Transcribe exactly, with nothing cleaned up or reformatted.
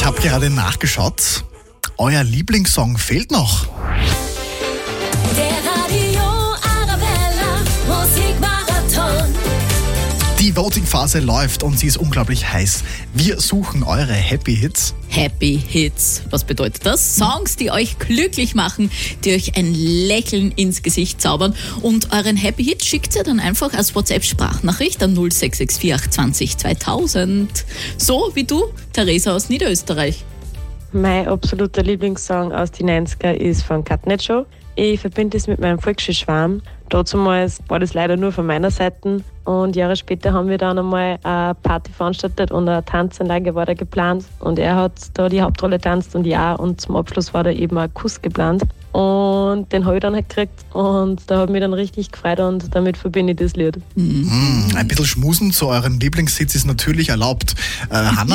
habe gerade nachgeschaut. Euer Lieblingssong fehlt noch. Der Radio Arabella Musikmarathon. Die Voting-Phase läuft und sie ist unglaublich heiß. Wir suchen eure Happy Hits. Happy Hits. Was bedeutet das? Songs, die euch glücklich machen, die euch ein Lächeln ins Gesicht zaubern. Und euren Happy Hit schickt ihr dann einfach als WhatsApp-Sprachnachricht an null sechs sechs vier acht zwanzig zweitausend. So wie du, Theresa aus Niederösterreich. Mein absoluter Lieblingssong aus den neunziger ist von Katnet Show. Ich verbinde es mit meinem Volksschulschwarm. Dazumals war das leider nur von meiner Seite. Und Jahre später haben wir dann einmal eine Party veranstaltet und eine Tanzanlage war da geplant. Und er hat da die Hauptrolle tanzt und ja, und zum Abschluss war da eben ein Kuss geplant. Und den habe ich dann halt gekriegt und da hat mich dann richtig gefreut und damit verbinde ich das Lied. Mhm. Ein bisschen Schmusen zu euren Lieblingshits ist natürlich erlaubt. Äh, Hanna?